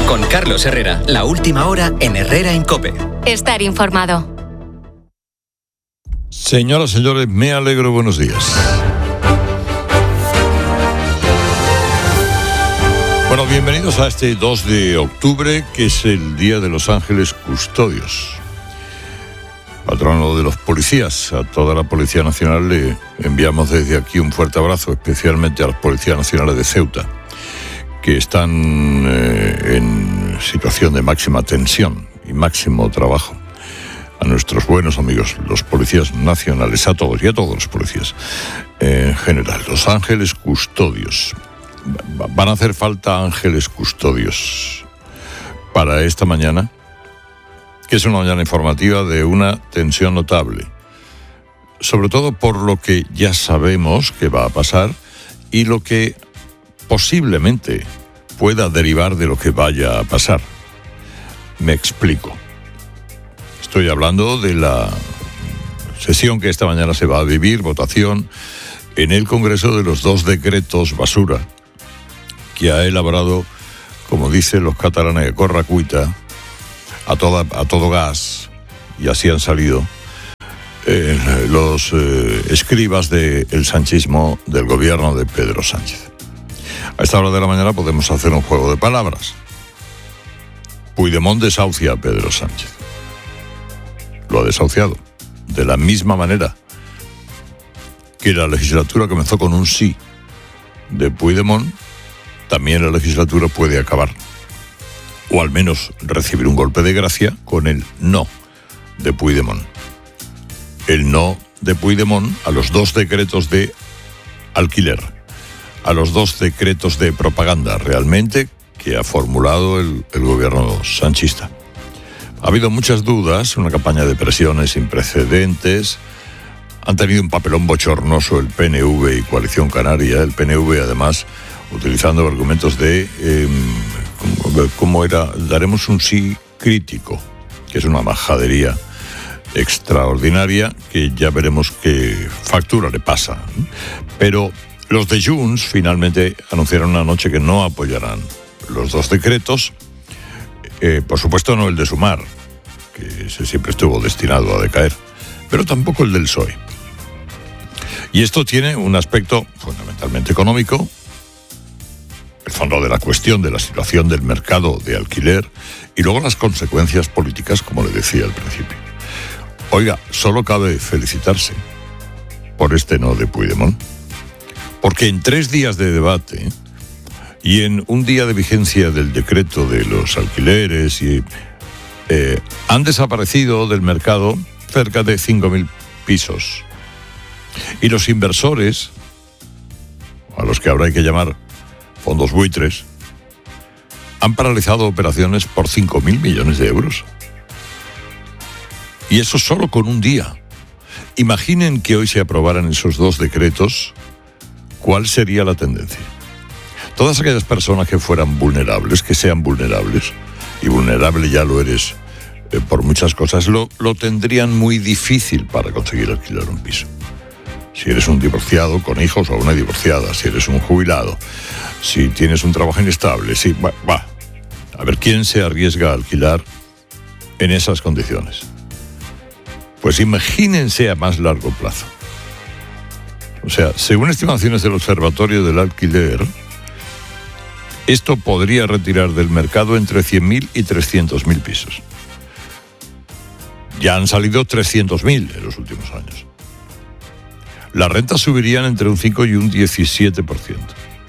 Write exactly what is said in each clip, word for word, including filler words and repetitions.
Con Carlos Herrera, la última hora en Herrera en COPE. Estar informado. Señoras, señores, me alegro, buenos días. Bueno, bienvenidos a este dos de octubre, que es el Día de los Ángeles Custodios. Patrono de los policías. A toda la Policía Nacional le enviamos desde aquí un fuerte abrazo, especialmente a las Policías Nacionales de Ceuta, que están eh, en situación de máxima tensión y máximo trabajo. A nuestros buenos amigos, los policías nacionales, a todos y a todos los policías eh, en general. Los ángeles custodios. Van a hacer falta ángeles custodios para esta mañana, que es una mañana informativa de una tensión notable, sobre todo por lo que ya sabemos que va a pasar y lo que posiblemente pueda derivar de lo que vaya a pasar. Me explico. Estoy hablando de la sesión que esta mañana se va a vivir, votación en el Congreso de los dos decretos basura que ha elaborado, como dicen los catalanes, a corracuita, a, toda, a todo gas, y así han salido eh, los eh, escribas del sanchismo del gobierno de Pedro Sánchez. A esta hora de la mañana podemos hacer un juego de palabras. Puigdemont desahucia a Pedro Sánchez. Lo ha desahuciado. De la misma manera que la legislatura comenzó con un sí de Puigdemont, también la legislatura puede acabar, o al menos recibir un golpe de gracia con el no de Puigdemont. El no de Puigdemont a los dos decretos de alquiler, a los dos decretos de propaganda realmente que ha formulado el, el gobierno sanchista. Ha habido muchas dudas, una campaña de presiones sin precedentes. Han tenido un papelón bochornoso el P N V y Coalición Canaria. El P N V, además, utilizando argumentos de eh, ¿cómo era? Daremos un sí crítico, que es una majadería extraordinaria que ya veremos qué factura le pasa. Pero los de Junts finalmente anunciaron anoche que no apoyarán los dos decretos. Eh, por supuesto no el de Sumar, que ese siempre estuvo destinado a decaer, pero tampoco el del P S O E. Y esto tiene un aspecto fundamentalmente económico, el fondo de la cuestión de la situación del mercado de alquiler y luego las consecuencias políticas, como le decía al principio. Oiga, solo cabe felicitarse por este no de Puigdemont, porque en tres días de debate y en un día de vigencia del decreto de los alquileres y, eh, han desaparecido del mercado cerca de cinco mil pisos. Y los inversores, a los que ahora hay que llamar fondos buitres, han paralizado operaciones por cinco mil millones de euros. Y eso solo con un día. Imaginen que hoy se aprobaran esos dos decretos, ¿cuál sería la tendencia? Todas aquellas personas que fueran vulnerables, que sean vulnerables, y vulnerable ya lo eres eh, por muchas cosas, lo, lo tendrían muy difícil para conseguir alquilar un piso. Si eres un divorciado con hijos o una divorciada, si eres un jubilado, si tienes un trabajo inestable, si, va, va, a ver quién se arriesga a alquilar en esas condiciones. Pues imagínense a más largo plazo. O sea, según estimaciones del Observatorio del Alquiler, esto podría retirar del mercado entre cien mil y trescientos mil pisos. Ya han salido trescientos mil en los últimos años. Las rentas subirían entre un cinco y un diecisiete por ciento.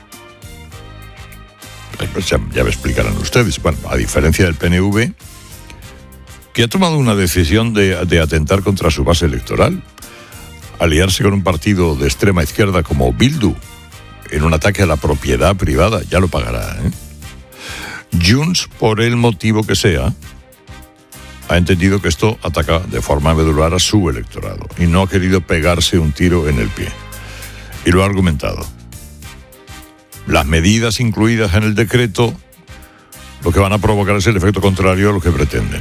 Pues ya, ya me explicarán ustedes. Bueno, a diferencia del P N V, que ha tomado una decisión de, de atentar contra su base electoral, aliarse con un partido de extrema izquierda como Bildu, en un ataque a la propiedad privada, ya lo pagará, ¿eh? Junts, por el motivo que sea, ha entendido que esto ataca de forma medular a su electorado y no ha querido pegarse un tiro en el pie. Y lo ha argumentado. Las medidas incluidas en el decreto lo que van a provocar es el efecto contrario a lo que pretenden.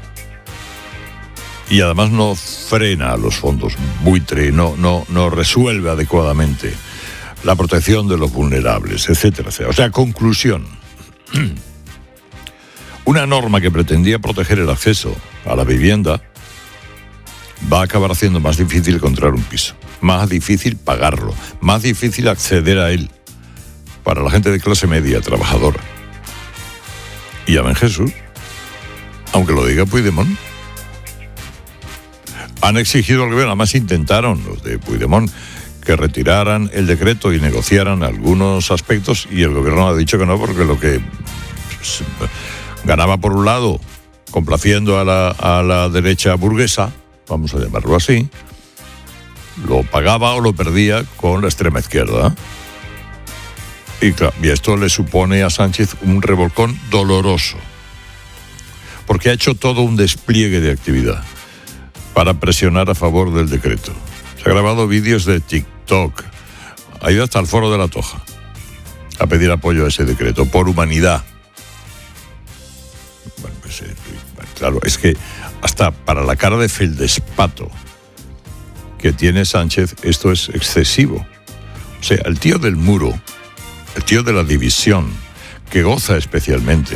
Y además no frena a los fondos buitre, no, no, no resuelve adecuadamente la protección de los vulnerables, etcétera, etcétera. O sea, conclusión. Una norma que pretendía proteger el acceso a la vivienda va a acabar haciendo más difícil encontrar un piso, más difícil pagarlo, más difícil acceder a él para la gente de clase media, trabajadora. Y llamen Jesús, aunque lo diga Puigdemont. Han exigido al gobierno, además intentaron los de Puigdemont, que retiraran el decreto y negociaran algunos aspectos, y el gobierno ha dicho que no, porque lo que ganaba por un lado, complaciendo a la, a la derecha burguesa, vamos a llamarlo así, lo pagaba o lo perdía con la extrema izquierda. Y, claro, y esto le supone a Sánchez un revolcón doloroso, porque ha hecho todo un despliegue de actividad para presionar a favor del decreto. Se ha grabado vídeos de TikTok, ha ido hasta el Foro de la Toja a pedir apoyo a ese decreto, por humanidad. Bueno, pues, eh, claro, es que hasta para la cara de feldespato que tiene Sánchez, esto es excesivo. O sea, el tío del muro, el tío de la división, que goza especialmente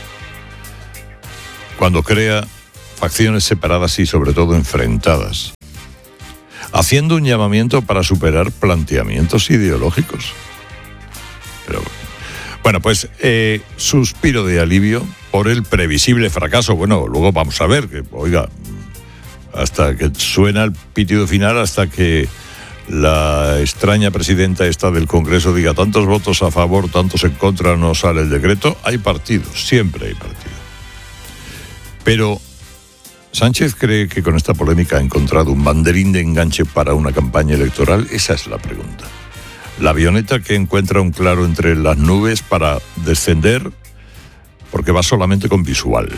cuando crea facciones separadas y sobre todo enfrentadas, haciendo un llamamiento para superar planteamientos ideológicos. Pero, bueno, pues eh, suspiro de alivio por el previsible fracaso. Bueno, luego vamos a ver, que oiga, hasta que suena el pitido final, hasta que la extraña presidenta esta del Congreso diga tantos votos a favor, tantos en contra, no sale el decreto. Hay partidos, siempre hay partidos. Pero ¿Sánchez cree que con esta polémica ha encontrado un banderín de enganche para una campaña electoral? Esa es la pregunta. La avioneta que encuentra un claro entre las nubes para descender porque va solamente con visual.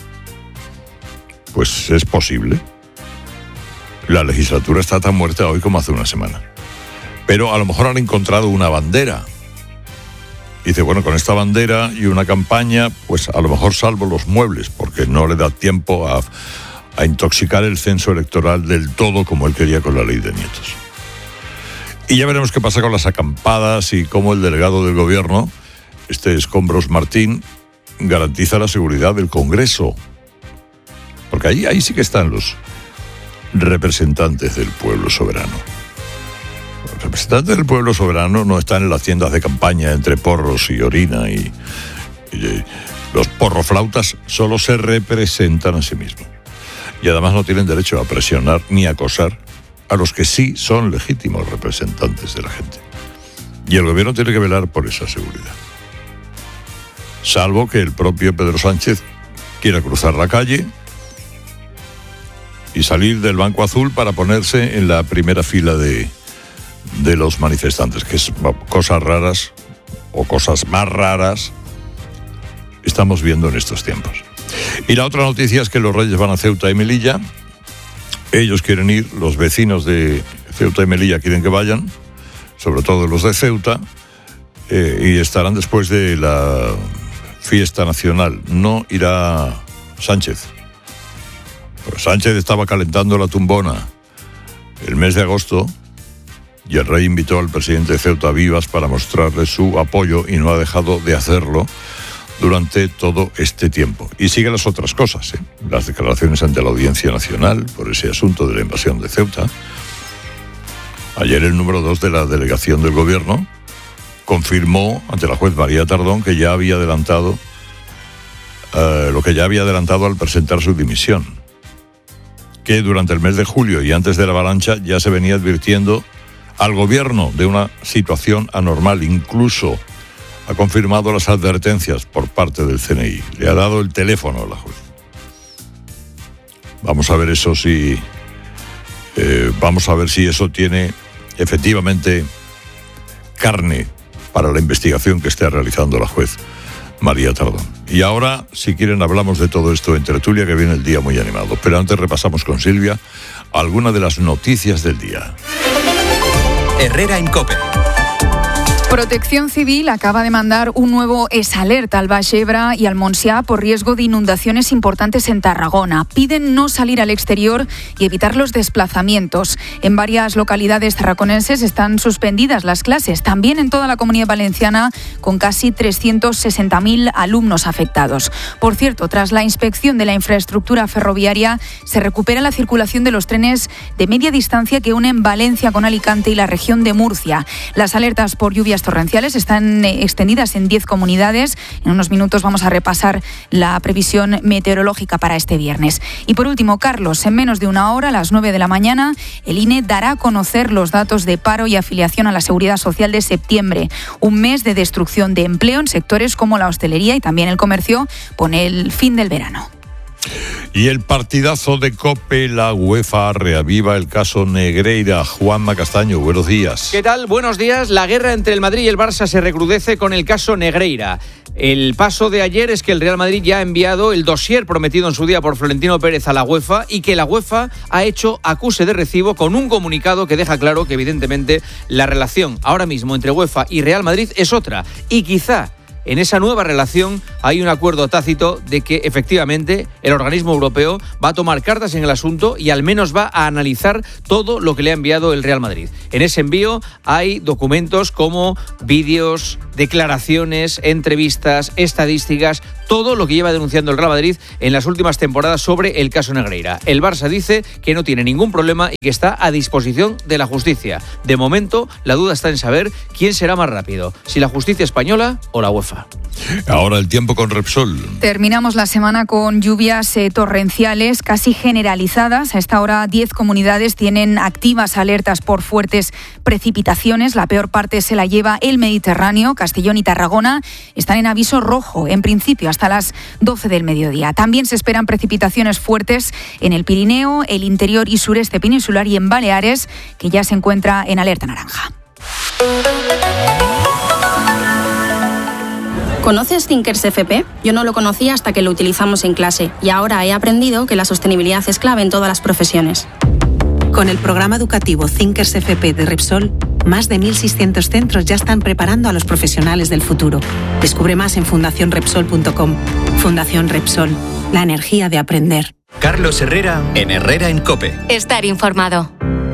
Pues es posible. La legislatura está tan muerta hoy como hace una semana. Pero a lo mejor han encontrado una bandera. Dice, bueno, con esta bandera y una campaña, pues a lo mejor salvo los muebles, porque no le da tiempo a, a intoxicar el censo electoral del todo como él quería con la ley de nietos. Y ya veremos qué pasa con las acampadas y cómo el delegado del gobierno, este Escombros Martín, garantiza la seguridad del Congreso. Porque ahí, ahí sí que están los representantes del pueblo soberano. Los representantes del pueblo soberano no están en las tiendas de campaña entre porros y orina y, y los porroflautas solo se representan a sí mismos. Y además no tienen derecho a presionar ni a acosar a los que sí son legítimos representantes de la gente. Y el gobierno tiene que velar por esa seguridad. Salvo que el propio Pedro Sánchez quiera cruzar la calle y salir del Banco Azul para ponerse en la primera fila de, de los manifestantes, que es cosas raras o cosas más raras estamos viendo en estos tiempos. Y la otra noticia es que los Reyes van a Ceuta y Melilla. Ellos quieren ir, los vecinos de Ceuta y Melilla quieren que vayan, sobre todo los de Ceuta, eh, y estarán después de la fiesta nacional. No irá Sánchez. Pues Sánchez estaba calentando la tumbona el mes de agosto y el rey invitó al presidente de Ceuta a Vivas para mostrarle su apoyo y no ha dejado de hacerlo durante todo este tiempo. Y sigue las otras cosas, ¿eh? Las declaraciones ante la Audiencia Nacional por ese asunto de la invasión de Ceuta. Ayer el número dos de la delegación del gobierno confirmó ante la juez María Tardón que ya había adelantado eh, lo que ya había adelantado al presentar su dimisión, que durante el mes de julio y antes de la avalancha ya se venía advirtiendo al gobierno de una situación anormal. Incluso ha confirmado las advertencias por parte del C N I. Le ha dado el teléfono a la juez. Vamos a ver eso si... Eh, vamos a ver si eso tiene efectivamente carne para la investigación que esté realizando la juez María Tardón. Y ahora, si quieren, hablamos de todo esto en tertulia, que viene el día muy animado. Pero antes repasamos con Silvia algunas de las noticias del día. Herrera en COPE. Protección Civil acaba de mandar un nuevo exalerta al Baix Ebre y al Montsià por riesgo de inundaciones importantes en Tarragona. Piden no salir al exterior y evitar los desplazamientos. En varias localidades tarraconenses están suspendidas las clases, también en toda la Comunidad Valenciana, con casi trescientos sesenta mil alumnos afectados. Por cierto, tras la inspección de la infraestructura ferroviaria, se recupera la circulación de los trenes de media distancia que unen Valencia con Alicante y la región de Murcia. Las alertas por lluvias torrenciales están extendidas en diez comunidades. En unos minutos vamos a repasar la previsión meteorológica para este viernes. Y por último, Carlos, en menos de una hora, a las nueve de la mañana, el I N E dará a conocer los datos de paro y afiliación a la Seguridad Social de septiembre. Un mes de destrucción de empleo en sectores como la hostelería y también el comercio pone el fin del verano. Y el partidazo de COPE, la UEFA reaviva el caso Negreira. Juanma Castaño, buenos días. ¿Qué tal? Buenos días. La guerra entre el Madrid y el Barça se recrudece con el caso Negreira. El paso de ayer es que el Real Madrid ya ha enviado el dossier prometido en su día por Florentino Pérez a la UEFA y que la UEFA ha hecho acuse de recibo con un comunicado que deja claro que evidentemente la relación ahora mismo entre UEFA y Real Madrid es otra y quizá en esa nueva relación hay un acuerdo tácito de que efectivamente el organismo europeo va a tomar cartas en el asunto y al menos va a analizar todo lo que le ha enviado el Real Madrid. En ese envío hay documentos como vídeos, declaraciones, entrevistas, estadísticas, todo lo que lleva denunciando el Real Madrid en las últimas temporadas sobre el caso Negreira. El Barça dice que no tiene ningún problema y que está a disposición de la justicia. De momento, la duda está en saber quién será más rápido, si la justicia española o la UEFA. Ahora el tiempo con Repsol. Terminamos la semana con lluvias eh, torrenciales casi generalizadas. A esta hora diez comunidades tienen activas alertas por fuertes precipitaciones. La peor parte se la lleva el Mediterráneo. Castellón y Tarragona están en aviso rojo, en principio hasta las doce del mediodía. También se esperan precipitaciones fuertes en el Pirineo, el interior y sureste peninsular y en Baleares, que ya se encuentra en alerta naranja. ¿Conoces Thinkers F P? Yo no lo conocía hasta que lo utilizamos en clase y ahora he aprendido que la sostenibilidad es clave en todas las profesiones. Con el programa educativo Thinkers F P de Repsol, más de mil seiscientos centros ya están preparando a los profesionales del futuro. Descubre más en fundación repsol punto com. Fundación Repsol, la energía de aprender. Carlos Herrera en Herrera en COPE. Estar informado.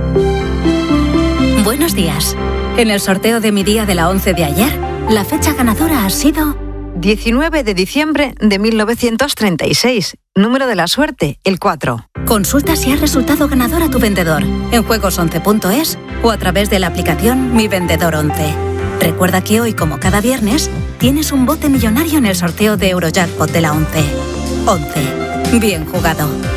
Buenos días. En el sorteo de mi día de la once de ayer, la fecha ganadora ha sido diecinueve de diciembre de mil novecientos treinta y seis. Número de la suerte, el cuatro. Consulta si has resultado ganador a tu vendedor en juegos once punto es o a través de la aplicación Mi Vendedor once. Recuerda que hoy, como cada viernes, tienes un bote millonario en el sorteo de Eurojackpot de la once. once. Bien jugado.